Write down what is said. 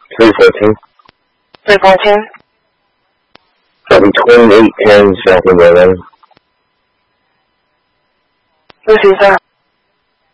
314. 314. That'll be 2810 South of Berlin. Lucy, sir.